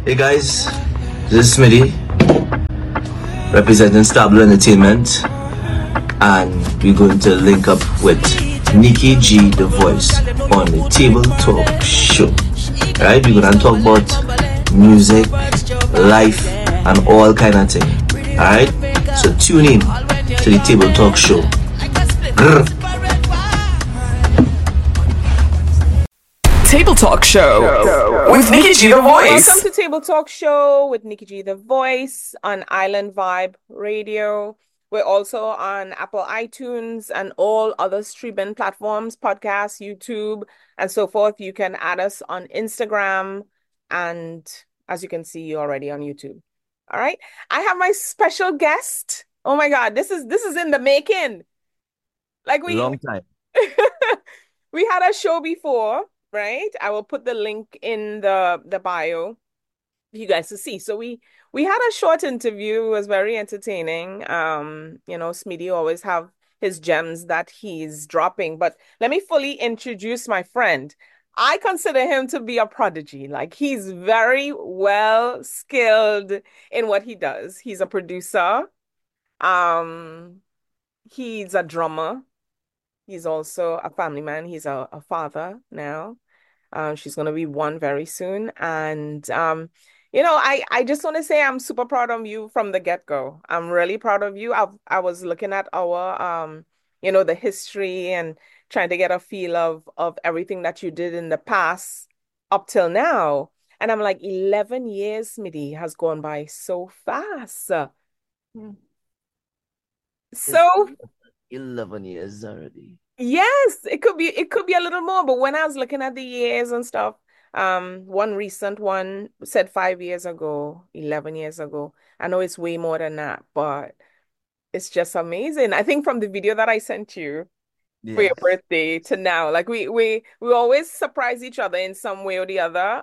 Hey guys, this is Smitty representing Stable Entertainment, and we're going to link up with Nikki G, the voice, on the Table Talk Show. Right? We're gonna talk about music, life, and all kind of thing. Alright? So tune in to the Table Talk Show. Grr. Table Talk Show with Nikki G, the voice. Welcome to Table Talk Show with Nikki G, the voice, on Island Vibe Radio. We're also on Apple iTunes and all other streaming platforms, podcasts, YouTube, and so forth. You can add us on Instagram, and as you can see, you're already on YouTube. All right. I have my special guest. Oh my God, this is in the making. Long time. We had a show before, right? I will put the link in the bio for you guys to see. So we had a short interview. It was very entertaining. Smitty always have his gems that he's dropping. But let me fully introduce my friend. I consider him to be a prodigy. Like, he's very well skilled in what he does. He's a producer. He's a drummer. He's also a family man. He's a father now. She's going to be one very soon. And, I just want to say I'm super proud of you from the get-go. I'm really proud of you. I was looking at our, the history and trying to get a feel of everything that you did in the past up till now. And I'm like, 11 years, Smitty, has gone by so fast. Mm. So 11 years already. yes, it could be a little more, but when I was looking at the years and stuff, one recent one said 5 years ago, 11 years ago. I know it's way more than that, but it's just amazing. I think from the video that I sent you for your Yes. birthday to now, like we always surprise each other in some way or the other.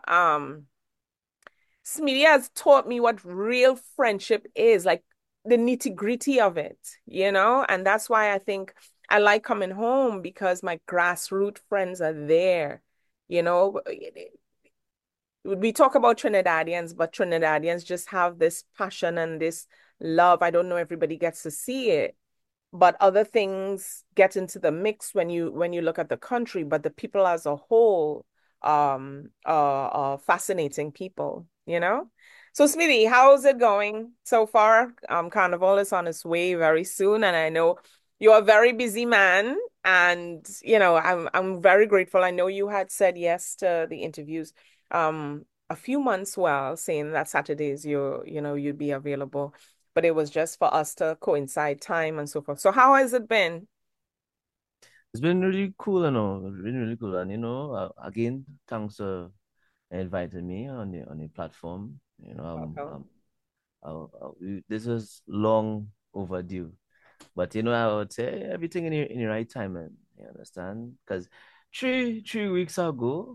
Smitty has taught me what real friendship is, like the nitty-gritty of it, and that's why I think I like coming home, because my grassroots friends are there. You know, we talk about Trinidadians, but Trinidadians just have this passion and this love. I don't know everybody gets to see it, but other things get into the mix when you look at the country. But the people as a whole, are fascinating people. So Smithy, how's it going so far? Carnival is on its way very soon, and I know you're a very busy man, and I'm very grateful. I know you had said yes to the interviews a few months, well, saying that Saturdays you'd be available, but it was just for us to coincide time and so forth. So how has it been? It's been really cool, It's been really cool, and again, thanks for inviting me on the platform. Welcome. This was long overdue, but I would say everything in the right time, man. You understand? Because three weeks ago,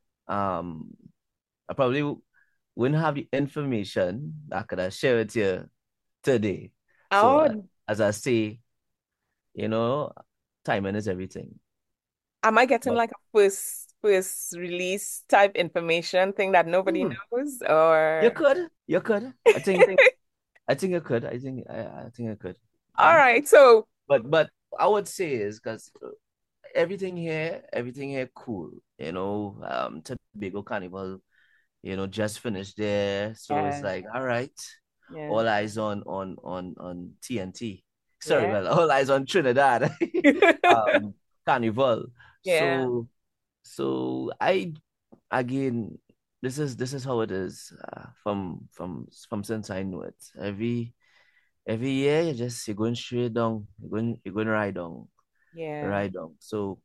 I probably wouldn't have the information that I could have shared with you today. So, Oh, as I say, you know, timing is everything. am I getting But like a first release type information thing that nobody hmm, knows, you or could, you could. I think you could. I think I could. all Yeah. right. So But I would say is because everything here, cool. Tobago Carnival, just finished there, so it's yeah, like, all right, yeah, all eyes on TNT. Sorry, yeah. well, all eyes on Trinidad, um, Carnival. Yeah. So I again, this is how it is, from since I know it. Every year you're going straight down, you're going Yeah. right down.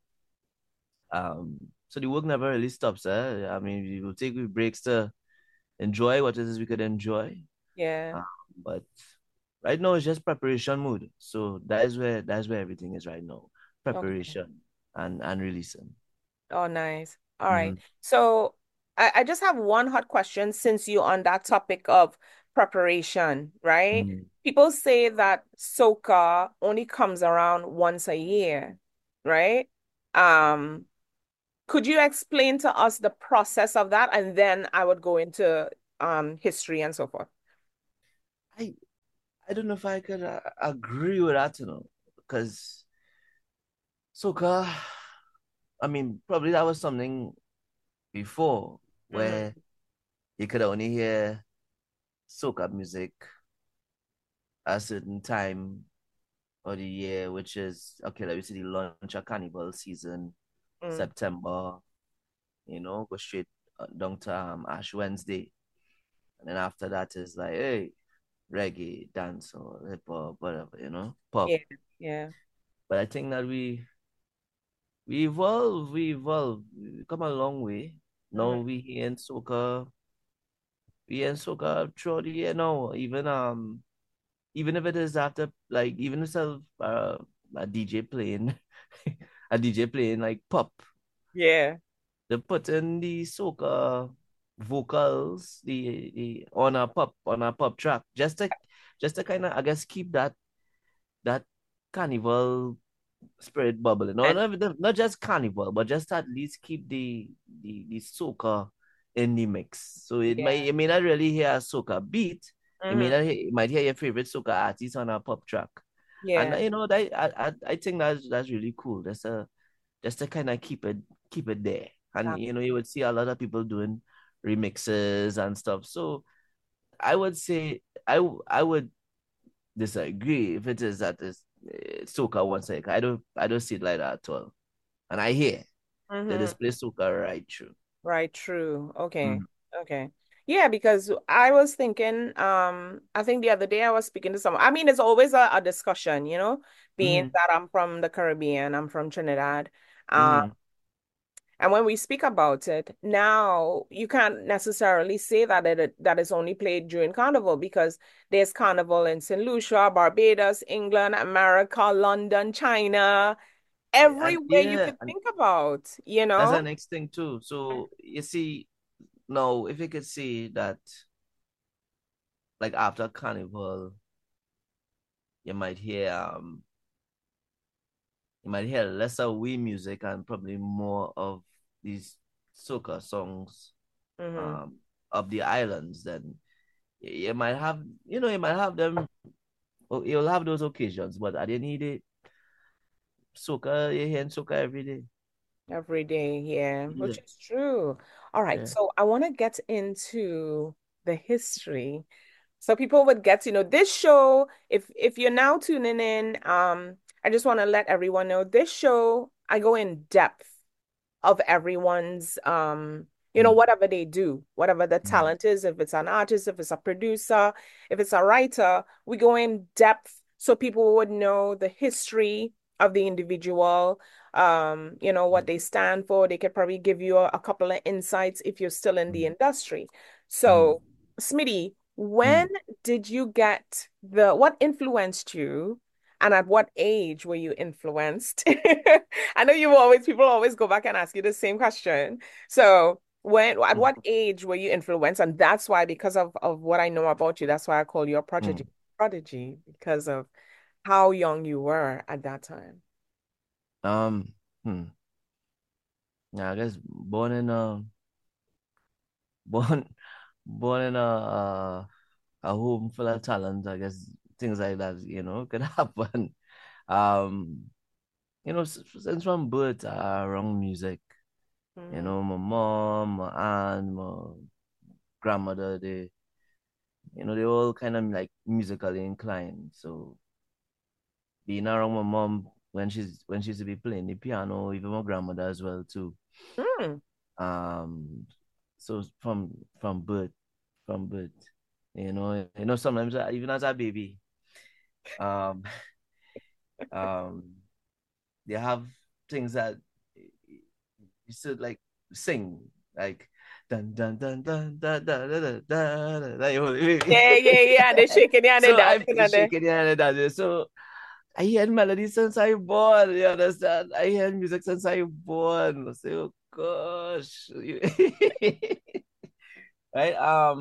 So the work never really stops. I mean, we will take breaks to enjoy what it is we could enjoy. Yeah. Uh, but right now it's just preparation mood. So that's where everything is right now. Okay. Preparation and releasing. Oh, nice. All right. Mm-hmm. So I just have one hot question, since you're on that topic of preparation, right? Mm-hmm. People say that soca only comes around once a year, right? Um, could you explain to us the process of that? And then I would go into history and so forth. I I don't know if I could agree with that, because soca, I mean, probably that was something before Mm-hmm. where you could only hear soca music a certain time of the year, which is okay, let me see the launch of carnival season, Mm. September, go straight down to Ash Wednesday. And then after that is like, hey, reggae, dance or hip hop, whatever, pop. Yeah, yeah. But I think that we evolve, we come a long way. Now Mm-hmm. we in soca throughout the year now. Even if it is after, like, even if a DJ playing a DJ playing like pop, Yeah. they put in the soca vocals, the on a pop track, just to kind of, I guess, keep that carnival spirit bubbling. No, And not just carnival, but just at least keep the soca in the mix. So yeah. you may not really hear a soca beat. Mm-hmm. You might hear your favorite soca artist on a pop track. And Yeah. that I think that's really cool. That's a just to kind of keep it there. And you would see a lot of people doing remixes and stuff. So I would say I would disagree if it is that is soca one second. I don't see it like that at all. And I hear they Mm-hmm. display soca right through. Right, true. Okay. Mm-hmm. Okay. Yeah, because I was thinking, I think the other day I was speaking to someone. I mean, it's always a discussion, being Mm-hmm. that I'm from the Caribbean, I'm from Trinidad. Um, Mm-hmm. and when we speak about it, now you can't necessarily say that it's only played during Carnival because there's Carnival in St. Lucia, Barbados, England, America, London, China, And everywhere you yeah, could and think about, you that's know? the next thing too. So you see, now if you could see that, like, after carnival, you might hear um you might hear lesser wee music and probably more of these soca songs Mm-hmm. um of the islands. Then you might have them. You'll have those occasions, but at the end of the day, soca, you're hearing soca every day. Every day, yeah, Yeah, which is true. All right, yeah. so I want to get into the history. So people would get to know this show. If you're now tuning in, I just want to let everyone know this show, I go in depth of everyone's Mm, whatever they do, whatever the mm, talent is, if it's an artist, if it's a producer, if it's a writer, we go in depth so people would know the history of the individual, what they stand for. They could probably give you a couple of insights if you're still in the mm, industry. mm, So, Smitty, when mm. did you get what influenced you? And at what age were you influenced? I know people always go back and ask you the same question. So at what age were you influenced? And that's why, because of what I know about you, that's why I call you a Mm. prodigy, because of how young you were at that time. Um, hmm. Yeah, I guess born born in a home full of talent. I guess things like that, could happen. Um, since from birth, around music. Mm, My mom, my aunt, my grandmother, they all kind of like musically inclined. So being around my mom when she used to be playing the piano, even my grandmother as well too. mm. Um, so from birth, from birth, sometimes even as a baby, um, um, they have things that you should like sing like dun dun dun dun dun dun dun dun dun, dun, dun, Yeah, yeah, yeah. And they're shaking, yeah, and they're so I'm dancing, and they shaking and dancing. So I hear melody since I born. You understand? I hear music since I born. I say, oh gosh. Right.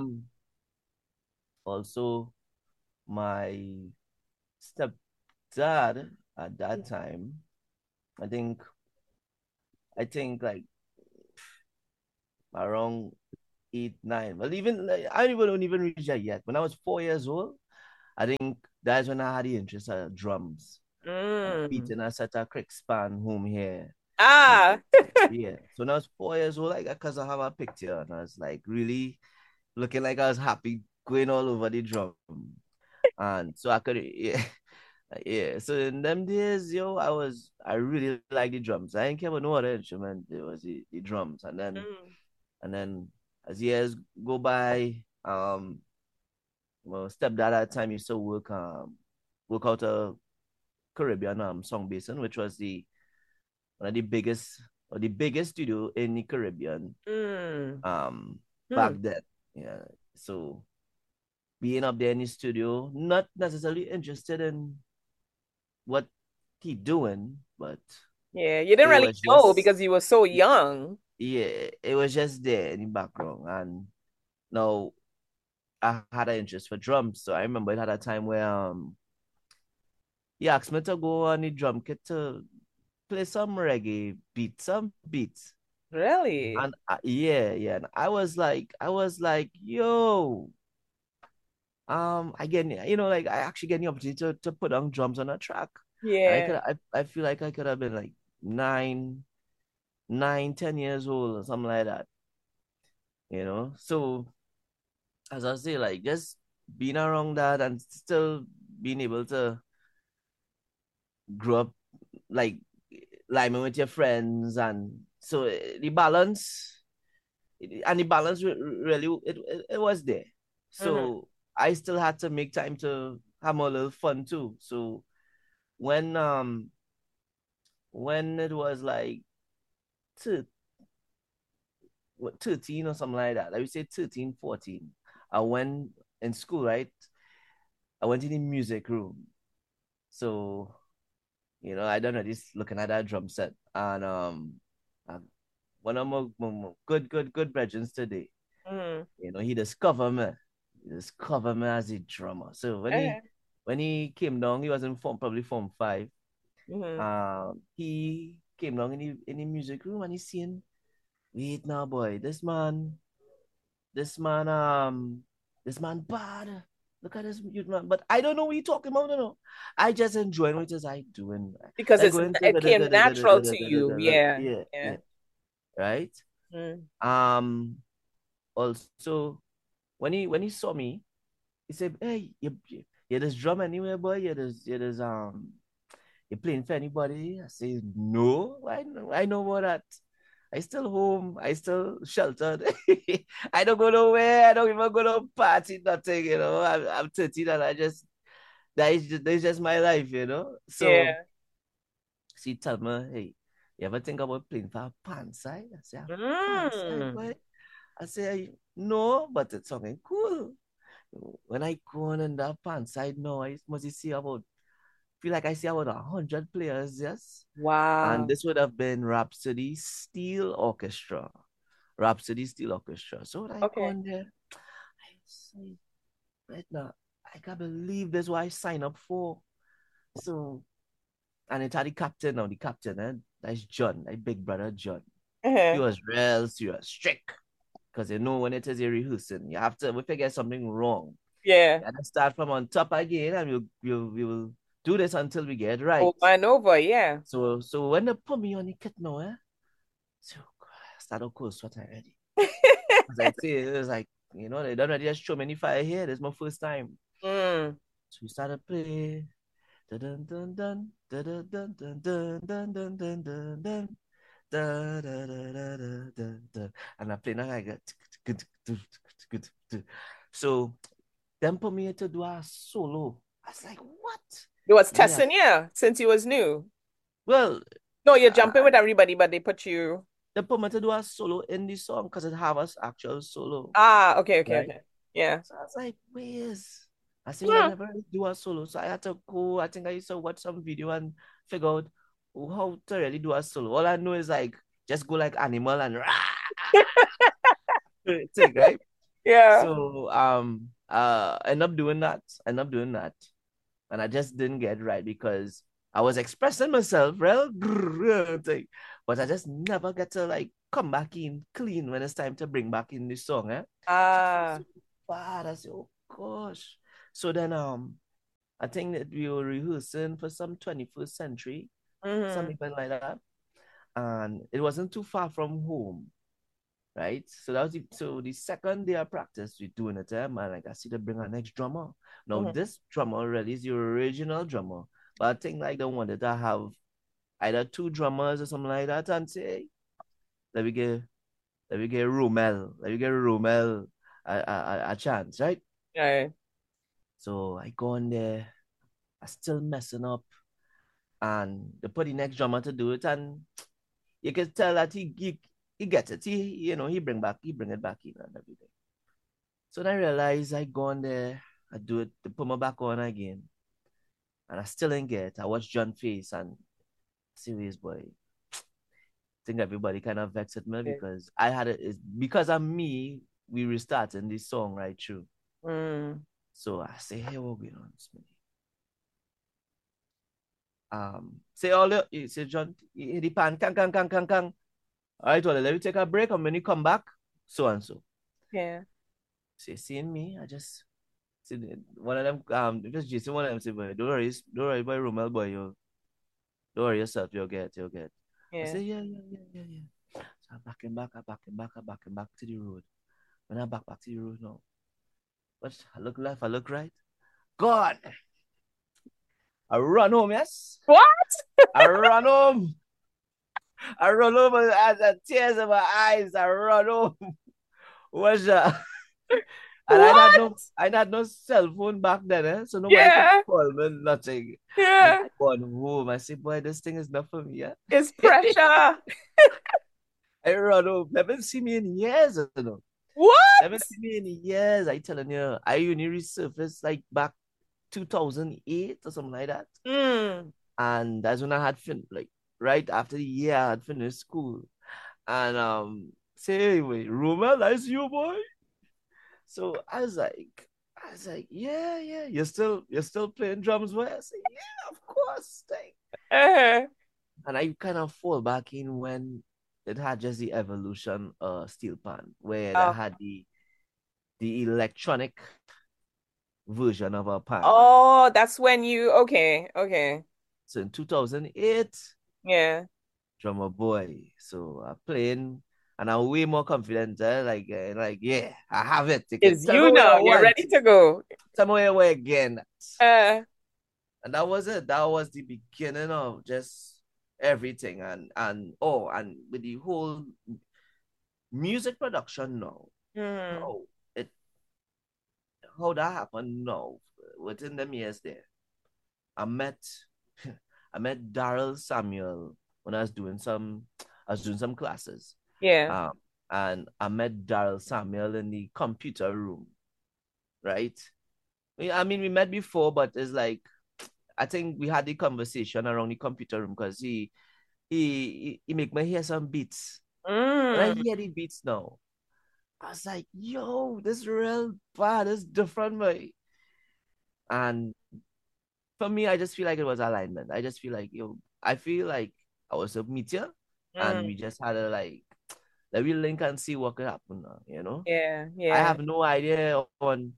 Also, my stepdad at that time, I think, like around 8, 9. Well, even like, I don't even reach that yet. When I was 4 years old, I think that's when I had the interest of drums. Mm. Beating a set of crick span home here. You Ah. Yeah. So when I was 4 years old, like because I have a picture and I was like really looking like I was happy going all over the drum. And so I could yeah. Yeah. So in them days, I really like the drums. I didn't care about no other instrument. It was the drums. Mm. And then as years go by, well, stepdad at the time used to work out a Caribbean song basin, which was the one of the biggest or the biggest studio in the Caribbean Mm. back Hmm. then. Yeah. So being up there in the studio, not necessarily interested in what he doing, but Yeah, you didn't it really was know just because you were so young. yeah, it was just there in the background. And now I had an interest for drums. So I remember it had a time where he asked me to go on the drum kit to play some reggae beats, some beats. Really? And yeah. And I was like, yo, again, like I actually get the opportunity to put on drums on a track. And Yeah. I feel like I could have been like 10 years old or something like that. So as I say, like just being around that and still being able to grow up like liming with your friends, and so the balance really it was there. Hmm. So I still had to make time to have a little fun too. So when when it was like 13 or something like that, like we say 13, 14, I went in school, right? I went in the music room. So I don't know this looking at that drum set, and uh, one of my good brethren today, Hmm. he discovered me. He discovered me as a drummer. So Okay. when he came down, he was in probably form 5. Hmm. He came down in the music room and he seen, wait now, boy, this man, this man bad. Look at this youth man. But I don't know what you're talking about, no. I just enjoying what is I doing. Because I going to it came natural to you. Yeah. yeah, Yeah. yeah, right. Mm. Um, Also when he saw me, he said, "Hey, you this drum anywhere, boy? you playing for anybody?" I say, "No, I know about that. I still home. I still sheltered. I don't go nowhere. I don't even go to party, nothing, I'm 13 and that is just my life. So Yeah. she told me, hey, you ever think about playing for a pan side? I say, a pan side, Mm. boy. I say, no, but it's something cool. When I go on in that pan side now, I must see about feel like I see about 100 players, yes. And Wow. this would have been Rhapsody Steel Orchestra. Rhapsody Steel Orchestra. So when I go Okay. in there, I say, right now, I can't believe this what I signed up for. So, and it's had the captain now, the captain, that's John, my big brother John. He Uh-huh. was real serious, strict. Because when it is a rehearsing, you have to, if you get something wrong, Yeah. you have to start from on top again, and we will do this until we get it right. Over and over. Yeah. So when they put me on the kit now, so I started cold sweat already. As I say, it was like, they don't already just show many fire here. This is my first time. Mm. So we started playing. Dun dun dun dun dun dun dun dun dun dun dun dun. Da, da, da, da, da, da, da. And I play now I got so then put me to do a solo. I was like, what? It was Yeah. testing you since you was new. Well, No, you're uh, jumping with everybody, but they put you. they put me to do a solo in the song because it have us actual solo, Ah, okay, okay, right? okay. Yeah. So I was like, where's I said, well, I Hmm. never really do a solo. So I had to go, I think I used to watch some video and figure out how to really do a solo. All I know is like just go like animal and thing, right? Yeah. So end up doing that. End up doing that. And I just didn't get it right because I was expressing myself, real thing. But I just never get to like come back in clean when it's time to bring back in the song, eh? Ah. So bad. I said, oh gosh. So then I think that we were rehearsing for some 21st century, Mm-hmm. something like that. And it wasn't too far from home, right? So that was the second day of practice we doing it, and like I see to bring our next drummer. Now Mm-hmm. this drummer really is your original drummer, but I think like they wanted to have either two drummers or something like that, and say, let me get Romel a chance, right? Right. So I go in there, I still messing up, and they put the next drummer to do it, and you can tell that he gets it. He bring it back in and everything. So then I realized I go on there, I do it, to put my back on again, and I still ain't get it. I watch John Face and serious boy. I think everybody kind of vexed at me Yeah. because I had it because of me. We restarting this song right through. Mm. So I say, hey, what going on, Smitty? Say all the you say John, the pan, kang. All right, well, let me take a break, and when you come back, so and so. Yeah. Say, seeing me, I just see one of them, just Jason, one of them say, boy, don't worry, boy, Romel, boy, don't worry yourself, you'll get. I Yeah. say, yeah. So I back and back to the road. When I back to the road now, but I look left, I look right. God, I run home, yes. What? I run home. I run home as the tears in my eyes. I run home. What's that? And What? I had no cell phone back then, eh? So nobody could Yeah. call me, nothing. I Yeah. gone home. I say, boy, this thing is not for me, yeah. It's pressure. I run home. Never see me in years, you know. What? Never see me in years. I telling you, I only resurfaced like back 2008 or something like that. Mm. And that's when I had like right after the year I had finished school. And say anyway, Romel, that's you, boy. So I was like, yeah, you're still playing drums, boy. I said, yeah, of course. Like, Uh-huh. and I kind of fall back in when it had just the evolution steel pan, where they Oh. had the electronic version of a pan. Oh, that's when you okay. So in 2008, Yeah. drummer boy. So I'm playing and I'm way more confident. Like, yeah, I have it. You can It's tell me you what I now. You're want. ready to go. Tell me where again. Uh, And that was it. That was the beginning of just everything. And with the whole music production now. mm, How it how that happened now within them years there. I met I met Daryl Samuel when I was doing some classes. yeah. Um, and I met Daryl Samuel in the computer room, right? I mean, we met before, but it's like I think we had the conversation around the computer room because he make me hear some beats. When I Mm, hear the beats now, I was like, yo, this real bad, this different, way. And for me, I just feel like it was alignment. I just feel like I feel like I was a meteor, and we mm, just had to like let me link and see what could happen now. yeah, I yeah. have no idea on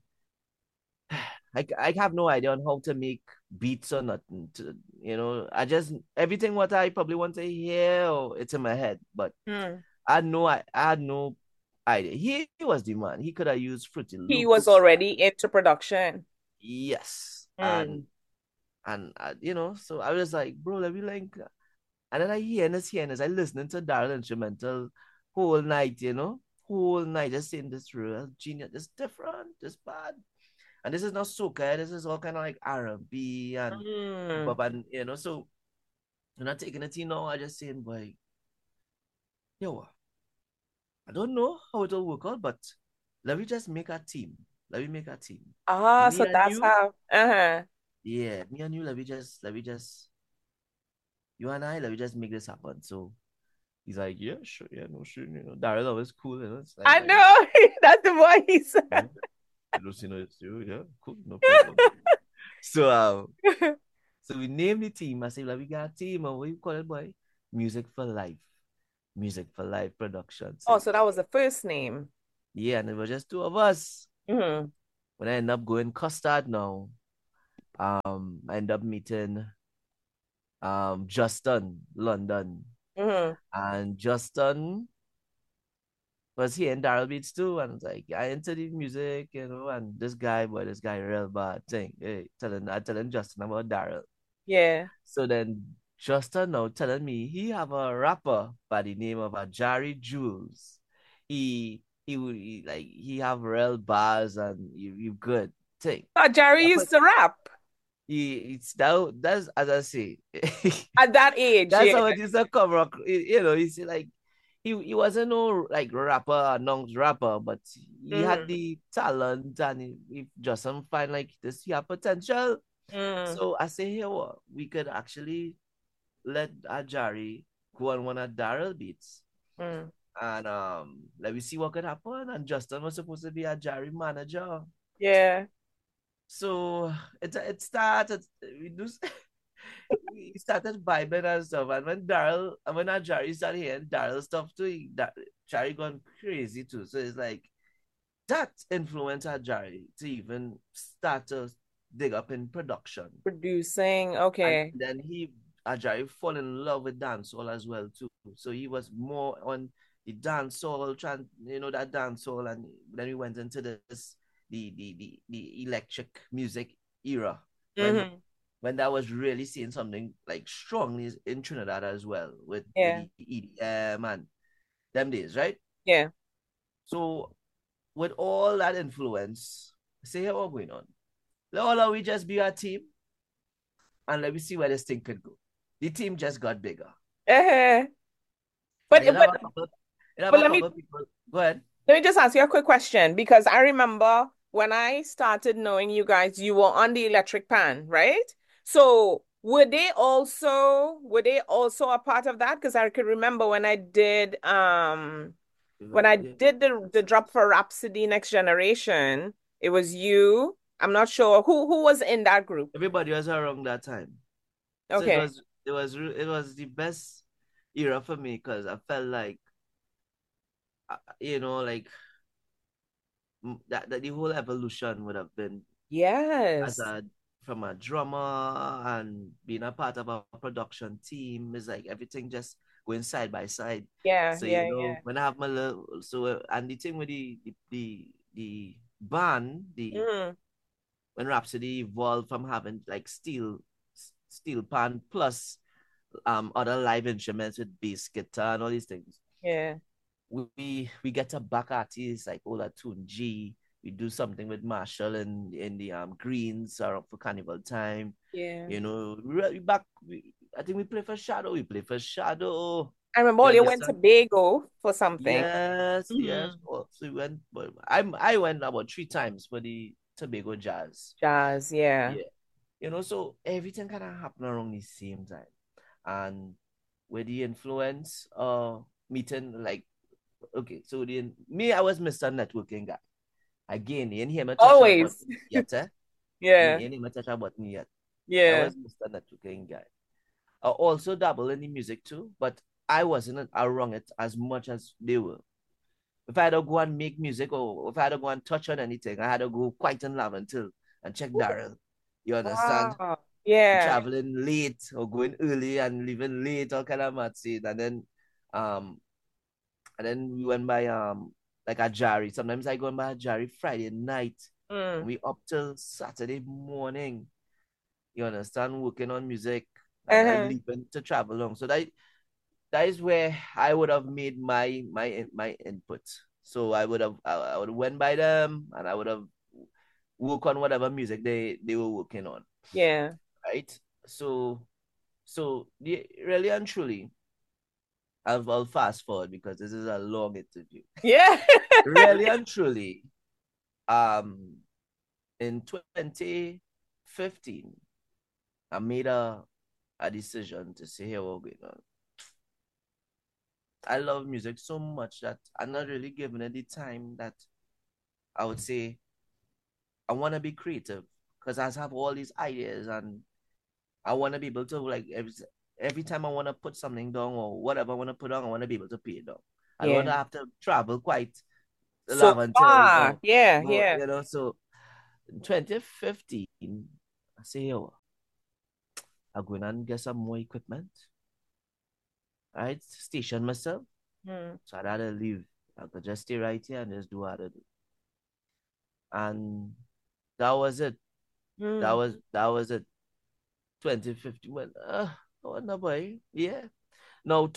I have no idea on how to make beats or nothing. I just everything what I probably want to hear, or it's in my head, but Mm. I had no idea. He was the man. He could have used Fruity He was Loops. already into production. Yes, Mm. and so I was like, bro, let me like, and then I hearing this, I listening to Daryl instrumental whole night, whole night, just saying this real genius, this different, this bad. And this is not soca, this is all kind of like R&B and hip Mm. hop, and so I'm not taking it, I just saying, boy, yo, I don't know how it will work out, but let me just make a team. Let me make a team. Ah, Me so and that's you, how. Uh-huh. yeah, me and you, let me just, you and I, let me just make this happen. So he's like, yeah, sure, yeah, no, sure, Daryl always cool, it's like, I know. That's the voice. yeah, it's you, yeah, cool, no problem. So, so we named the team. I said, like, we got a team, and what you call it, boy? Music for Life. Music for Life Productions. Oh, so that was the first name. Yeah, and it was just two of us. Mm-hmm. When I end up going custard now, I end up meeting Justin London. Mm-hmm. And Justin was here in Daryl Beats too. And it's like, I into the music, and this guy, real bad thing. Hey, I telling Justin about Daryl. Yeah. So then Justin now telling me he have a rapper by the name of Ajari Jules. He have real bars and you good thing. But Jerry used to rap It's that's as I say. at that age. That's Yeah. how it is a cover up. You see, like he wasn't no like rapper, non rapper, but he had Mm-hmm. the talent and if Justin find like this, he have potential. Mm-hmm. So I say here, what we could actually let Ajari go on one of Daryl beats. Mm. And let me see what could happen. And Justin was supposed to be a Ajari manager. Yeah. So it started we started vibing and stuff. And when Ajari started hearing Daryl stuff too, Ajari gone crazy too. So it's like that influenced Ajari to even start to dig up in production. Producing. And Okay. then Ajay fall in love with dancehall as well too. So he was more on the dancehall, that dancehall, and then we went into the electric music era when Mm-hmm. when that was really seeing something like strongly in Trinidad as well with Yeah. the EDM and them days, right? Yeah. So with all that influence, say here what going on. Let we just be a team and let me see where this thing could go. The team just got bigger. Uh-huh. But And you'll have but a couple, you'll have but a couple of people. Go ahead. let me just ask you a quick question because I remember when I started knowing you guys, you were on the electric pan, right? So were they also a part of that? Because I could remember when I did the drop for Rhapsody Next Generation, it was you. I'm not sure who was in that group. Everybody was around that time. So it Okay. was it was the best era for me because I felt like like that the whole evolution would have been as Yes. a from a drummer and being a part of a production team is like everything just going side by side. Yeah, So yeah, yeah. when I have my little and the thing with the band Mm, when Rhapsody evolved from having like steel pan plus other live instruments with bass guitar and all these things. yeah. We get a back artist like Ola Tunji. We do something with Marshall in the Greens or for Carnival time. Yeah. We back. I think we play for Shadow. We play for Shadow. I remember You you went to understand? Bago for something. Yes, Hmm. yes. Oh, so we went, but I went about 3 times for the Tobago Jazz. Jazz, yeah. Yeah, so everything kind of happened around the same time, and with the influence meeting like okay, so me I was Mr. Networking guy. Again, you didn't hear me touch about Always. me yet, eh? You Yeah. didn't hear me touch about me yet. I Yeah. was Mr. Networking guy. I also dabble in the music too, but I wasn't around it as much as they were. If I had to go and make music or if I had to go and touch on anything, I had to go quite in love until and check Daryl. You understand? Wow. Yeah. Traveling late or going early and leaving late, all kind of mad shit. Um and then we went by like a Jari. Sometimes I go by a Jari Friday night and Mm. we up till Saturday morning. You understand? Working on music and I Uh-huh. leaving to travel along. So that is where I would have made my input. So I would have went by them and I would have work on whatever music they were working on. Yeah. Right? So really and truly, I'll fast forward because this is a long interview. Yeah. Really and truly, um, in 2015, I made a decision to say, hey, we're going on. I love music so much that I'm not really giving it the time that I would say I want to be creative because I have all these ideas and I want to be able to like every time I want to put something down or whatever I want to put on, I want to be able to pay it down. I don't want Yeah. to have to travel quite So long until far. Yeah, go, yeah. you know. So in 2015, I say, yo, I'm going and get some more equipment. Right, station myself. Mm. So I'd rather leave. I could just stay right here and just do what I do. And that was it. Mm. That was it. 2015. Well, I wonder boy. Yeah. Now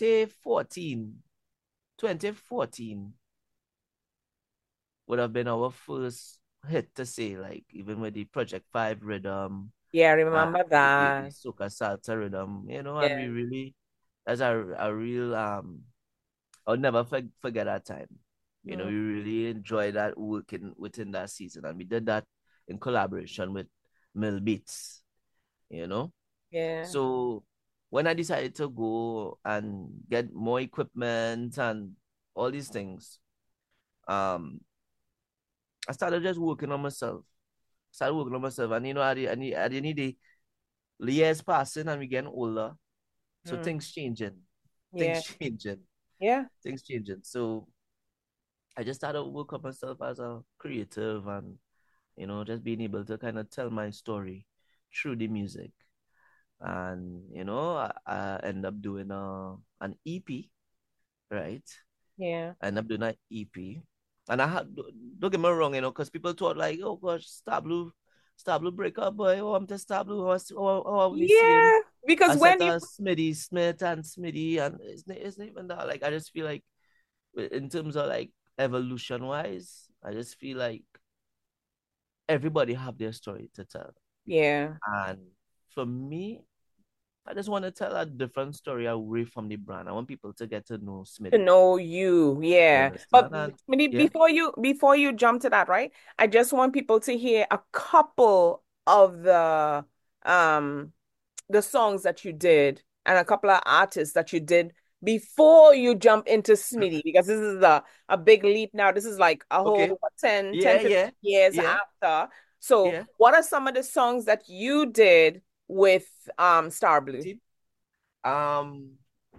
2014 would have been our first hit to say, like, even with the Project 5 rhythm, Yeah, I uh, remember the that. Soca Salsa rhythm, and Yeah. we really, that's a real, I'll never forget that time. Mm. We really enjoyed that working within that season, and we did that in collaboration with Mill Beats, you know. Yeah. So when I decided to go and get more equipment and all these things, um, I started just working on myself. Started working on myself, and at the end of the years passing, and we getting older, so Mm. things Yeah. changing, Yeah. things changing. So I just started to work on myself as a creative, and just being able to kind of tell my story through the music. And I end up doing an EP, right? Yeah. I end up doing an EP, and I had, don't get me wrong, because people thought like, oh gosh, Star Blue break up, boy. Oh, I'm just Star Blue. How are we seeing? Yeah. Because I said when you Smitty Smith and Smitty, and it's not even that. Like, I just feel like, in terms of like evolution wise, I just feel like everybody have their story to tell. yeah. And for me, I just want to tell a different story away from the brand. I want people to get to know To Smitty. know you, You yeah. But understand? And maybe yeah, before you jump to that, right? I just want people to hear a couple of um the songs that you did and a couple of artists that you did before you jump into Smitty, because this is a big leap now. This is like a whole okay. 10, Yeah, 15 yeah, years yeah, after. So yeah. what are some of the songs that you did with Star Blue? See, um,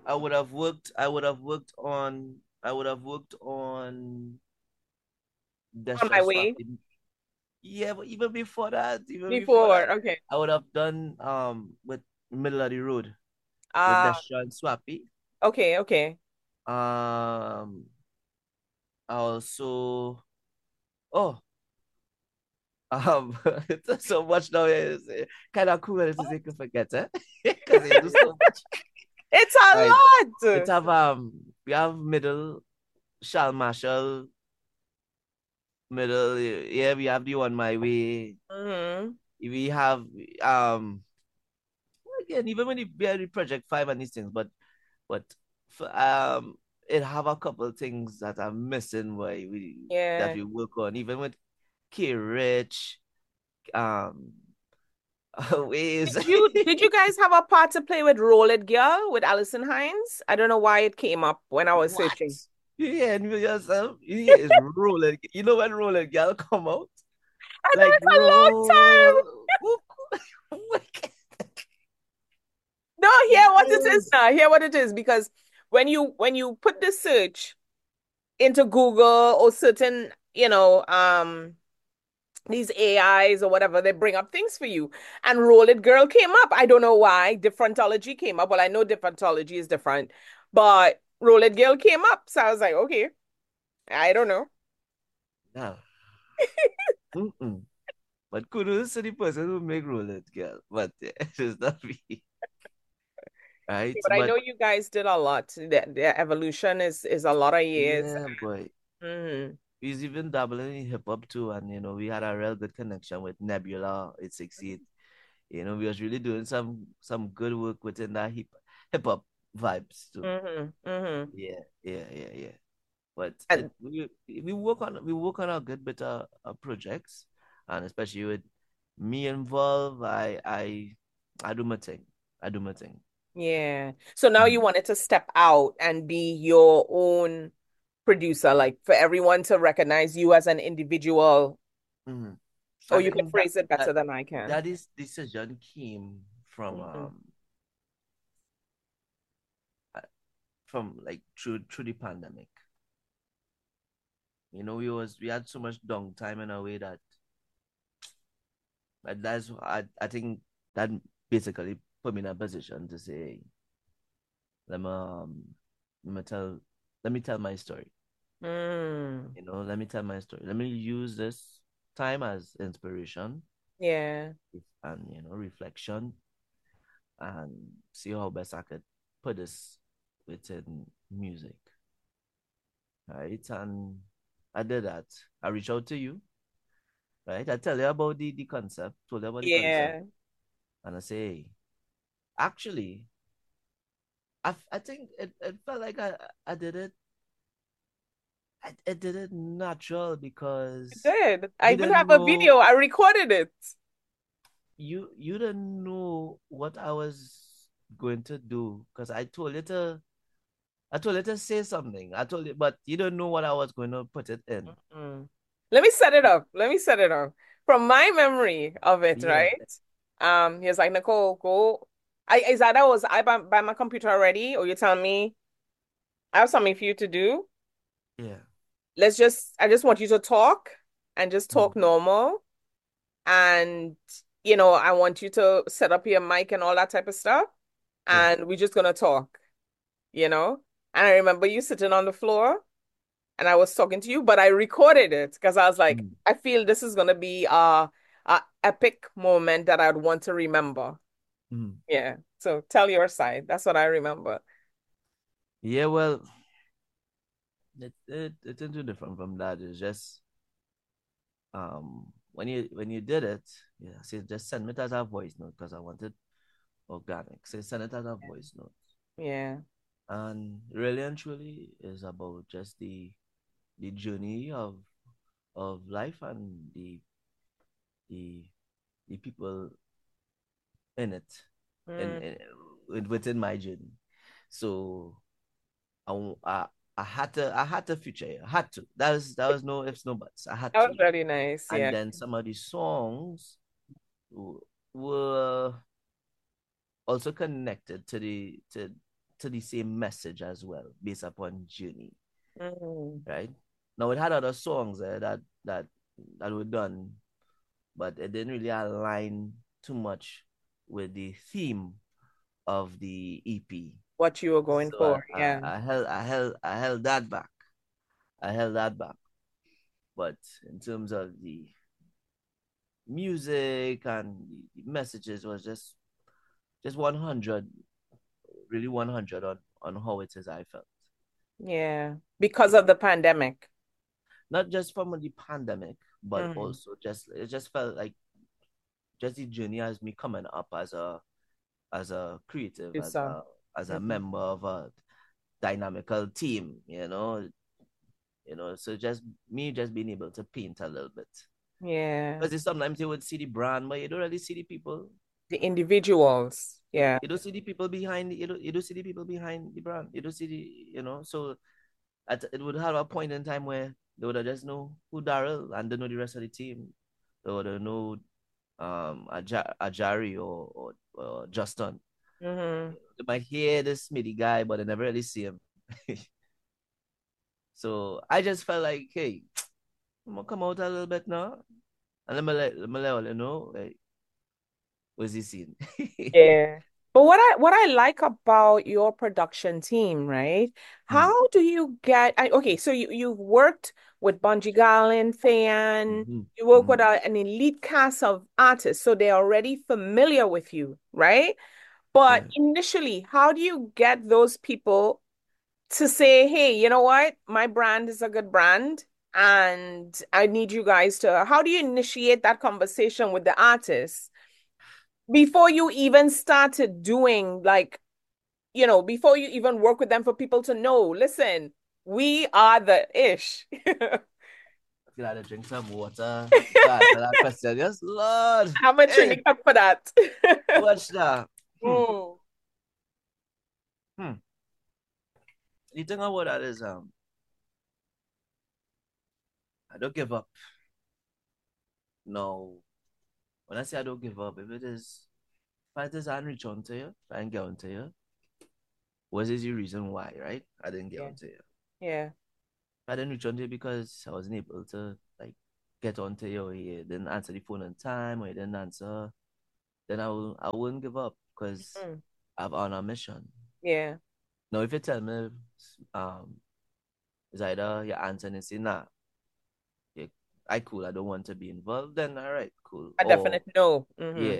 I would have worked on On my Destra Swap. way Yeah, but even before before. that, Okay. I would have done with Middle of the Road with Uh Destra and Swappy. okay, okay. Um, I also, oh, it's so much now. It's kind of cool that you can forget, eh? Because they do so much. It's Right. a It's lot. we have middle Shal Marshall, middle, yeah, we have the On My Way. Hmm. We have um again, even when you bear the Project 5 and these things, but it have a couple of things that are missing why Yeah. we work on, even with K Rich, um ways. Did you guys have a part to play with Roll It Girl with Alison Hines? I don't know why it came up when I was What? searching. Yeah, and yourself, yeah, it's rolling. You know when rolling girl come out? I know Like it's a long time. roll. No, hear what it is Yes. now. Hear what it is, because when you put the search into Google or certain, these AIs or whatever, they bring up things for you. And Roll It Girl came up. I don't know why. Differentology came up. Well, I know differentology is different, but Roll It Girl came up. So I was like, okay, I don't know. No. Mm-mm. But kudos to the person who make roll it, girl. But it's not me. Right? But I But know you guys did a lot. The evolution is a lot of years. yeah, boy. Hmm. He's even dabbling in hip hop too. And we had a real good connection with Nebula 868. We was really doing some good work within that hip hop vibes too. Hmm. Hmm. Yeah, yeah, yeah, yeah. But And we work on a good bit of projects, and especially with me involved, I do my thing. I do my thing. yeah. So now you Mm-hmm. wanted to step out and be your own producer, like for everyone to recognize you as an individual. Mm-hmm. Or I you can think phrase it better than I can. that is decision came from Hmm. from like through the pandemic. You know, we had so much downtime in a way that I think that basically put me in a position to say, let me let me tell let me tell my story. Mm, You know, let me tell my story. Let me use this time as inspiration yeah. and reflection and see how best I could put this within music. Right. And I did that. I reached out to you, right? I tell you about the concept, told you about the concept, Yeah. and I say, hey, actually, I think it felt like I did it. I did it natural I because did. I you even have didn't a know video. I recorded it. you didn't know what I was going to do because I told you to say something. I told you, but you don't know what I was going to put it in. Mm. Let me set it up. Let me set it up. From my memory of it, Yeah, right? He was like, Nicole, go. I by my computer already, or you tell me I have something for you to do. yeah. I just want you to talk and just Mm, talk normal. And, I want you to set up your mic and all that type of stuff. yeah. And we're just gonna talk, you know? And I remember you sitting on the floor and I was talking to you, but I recorded it because I was like, Mm, I feel this is gonna be a epic moment that I'd want to remember. mm. Yeah. So tell your side. That's what I remember. Yeah, well, it's too different from that. It's just when you did it, yeah, say just send it as a voice note because I wanted organic. Say send it as a voice note. Yeah. And really and truly is about just the journey of life and the the people in it Mm. within my journey. So I, I had to feature it. I had to. That was no ifs, no buts. I had That was to. really nice. And Yeah. then some of the songs were also connected to the same message as well, based upon journey, Mm. right? Now it had other songs that were done, but it didn't really align too much with the theme of the EP. What you were going So for. Yeah. I held that back. I held that back. But in terms of the music and the messages was just 100, really 100 on how it is I felt. Yeah. Because of the pandemic. Not just from the pandemic, but Mm. also just it just felt like just the journey as me coming up as a creative, You saw. as a Mhm. member of a dynamical team, so just me just being able to paint a little bit. Yeah. Because sometimes you would see the brand, but you don't really see the people. The individuals. Yeah. You don't see the people behind you don't see the people behind the brand. You don't see so it would have a point in time where they would have just know who Daryl and they know the rest of the team. They would have know Ajari or Justin. Hmm. They might hear this Smitty guy, but they never really see him. So I just felt like, hey, I'm gonna come out a little bit now. And let me let all you know, like, what's he scene? Yeah. But what I like about your production team, right? Mm, How do you okay, so you've worked with Bunji Garlin, Fayan, mhm, you work with mhm. an elite cast of artists, so they're already familiar with you, right? But Yeah. initially, how do you get those people to say, hey, you know what? My brand is a good brand, and I need you guys to, how do you initiate that conversation with the artists before you even started doing like, before you even work with them for people to know, listen, we are the ish. I feel like I drink some water. God, answer that question. Yes, Lord. How much Hey, training up for that? watch that. Mm, Hmm. The thing about that is, I don't give up. No, when I say I don't give up, if it is, if it is, I reach on to you, try and get on to you. what is the reason why, right? I didn't get Yeah. onto you. Yeah. I didn't reach onto you because I wasn't able to like get onto you. You didn't answer the phone on time, or you didn't answer. Then I wouldn't give up because Mm. I'm on a mission. Yeah. Now, if you tell me, um, it's either you answer and say, nah, yeah, I cool, I don't want to be involved, then all right, cool. A Or definite no. Mm-hmm. yeah,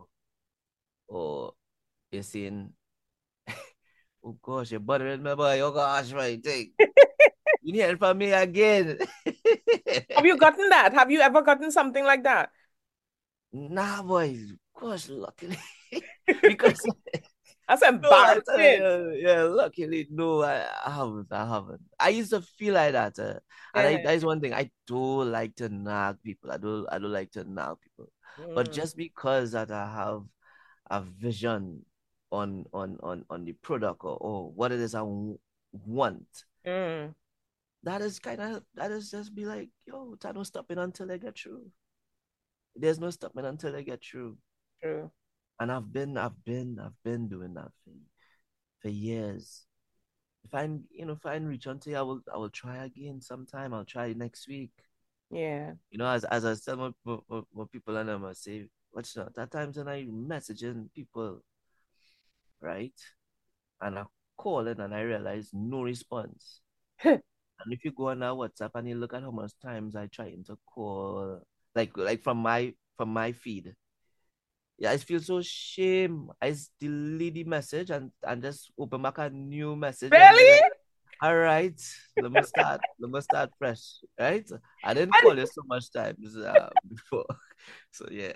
or you're saying, oh gosh, you're bothering me, boy. Oh gosh, right thing. You need help from me again. Have you gotten that? Have you ever gotten something like that? Nah, boy. Gosh, luckily. Because That's no, I tell embarrassing. you, yeah, luckily, no, I haven't. I haven't. I used to feel like that, and Yeah. that is one thing. I do like to nag people. I do like to nag people, but Mm. just because that I have a vision on the product or what it is want, Mm. that is just be like, yo, I don't stopping until I get through. There's no stopping until I get through. True. And I've been doing that for years. If I reach unto you, I will try again sometime. I'll try next week. Yeah. You know, as I tell my people and them, I say, what's not at times when I messaging people, right? And I call it and I realize no response. And if you go on our WhatsApp and you look at how much times I try to call, like from my feed, yeah, I feel so shame. I just delete the message and just open back a new message and be Really? like, all right, let me start fresh, right? I didn't And call you so much times before, so yeah.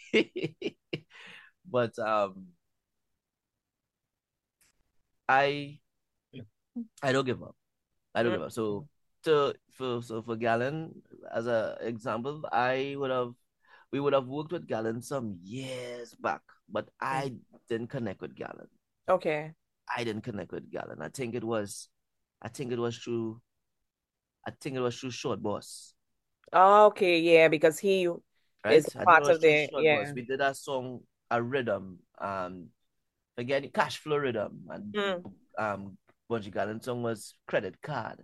But I I don't give up. I don't give up. So for Galen, as a example, we would have worked with Galen some years back, but Mm. I didn't connect with Galen. Okay. I didn't connect with Galen. I think it was through I think it was through Short Boss, Okay, yeah, because he is right? I think it part was of through the, Short Boss. yeah. We did a song, a rhythm, again, cash flow rhythm, and Mm. Bungie Galen song was Credit Card,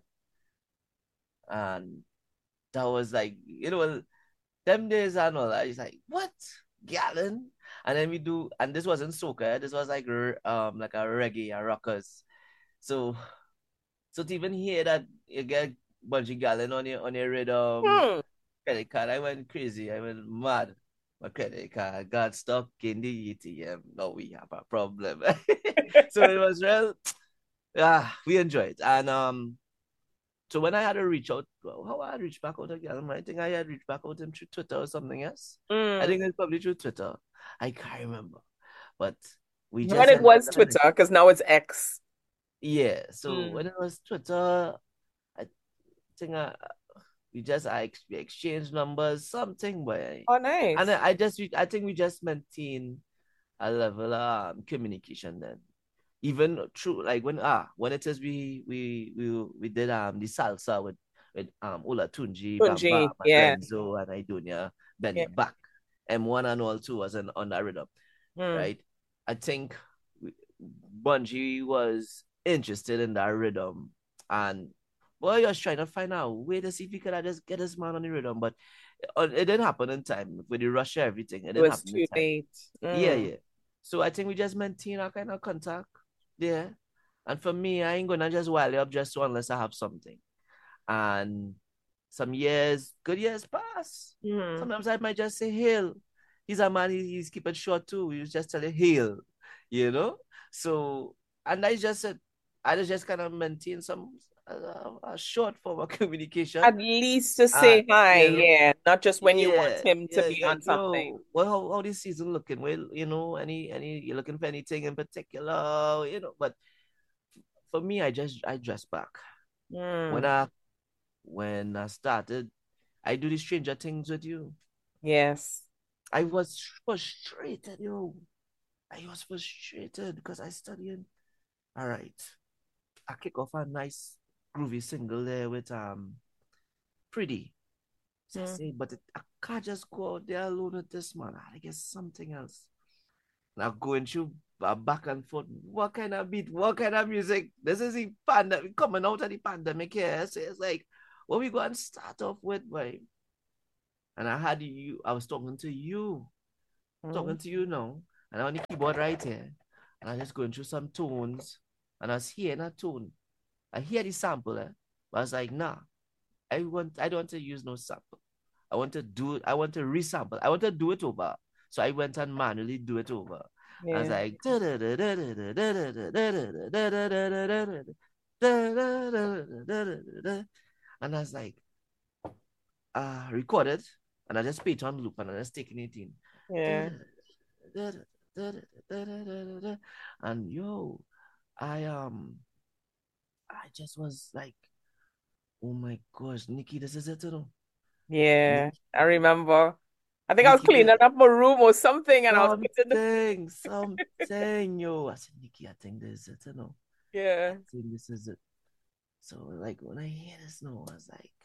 and that was like, them days and all. I was like, what, Galen? And then we do, and this wasn't soca. This was like a reggae, a rockers. So to even hear that you get Bungie Galen on your rhythm, Hmm. credit card, I went crazy. I went mad. My credit card got stuck in the ATM. Now we have a problem. So it was real. We enjoyed it. And so when I had to reach out, how I reached back out again, I think I had reached back out to him through Twitter or something else. I Mm. think it's probably through Twitter. I can't remember. But we When just it ended up was connecting. Twitter, because now it's X. Yeah. So when Mm. it was Twitter, I think we exchanged numbers, something, but Oh, and nice. I think we just maintain a level of communication then. Even through like when it is we did the salsa with Ola Tunji, Bam Bam, Tunji, and yeah. Renzo and Idunia, Yeah. Benny back. M1 and all two was on that rhythm, Mm. right? I think Bungie was interested in that rhythm, and boy, he was trying to find out way to see if he could just get his man on the rhythm, but it didn't happen in time with the Russia everything. It It didn't was happen in too time. late. Yeah, Mm. yeah. So I think we just maintain our kind of contact there. And for me, I ain't gonna just wile up just so unless I have something. And some years, good years pass. Mm. Sometimes I might just say hail. He's a man, he's keep it short too. You just tell him hail, you know? So and I just said I just kind of maintain some a short form of communication. At least to say hi, You know, yeah, not just when you want yeah, him to yeah, be it's like, on something. yo, well, how this season looking? Well, you looking for anything in particular, but for me, I dress back. When Mm. I when I started, I do the Stranger Things with you. Yes. I was frustrated, yo. I was frustrated because I studied. All right. I kick off a nice groovy single there with Pretty. So I Mm. say, but I can't just go out there alone with this man. I guess something else. Now going through back and forth. What kind of beat? What kind of music? This is the pandemic coming out of the pandemic here. So it's like, what we going to start off with, boy? And I had you. I was talking to you now, and I'm on the keyboard right here, and I just going through some tones, and I was hearing a tone. I hear the sample, but I was like, nah, I don't want to use no sample. I want to do it. I want to resample. I want to do it over. So I went and manually do it over. I was Yeah. like, and I was like, recorded, and I just put it on loop, and I just taking it in. Yeah. And yo, I I just was like, oh my gosh, Nikki, this is it, you know. Yeah. Nikki, I remember. I think I was Nikki, cleaning up my room or something and I was putting the something, yo. I said, Nikki, I think this is it, you know. I yeah. think this is it. So like when I hear this now, I was like,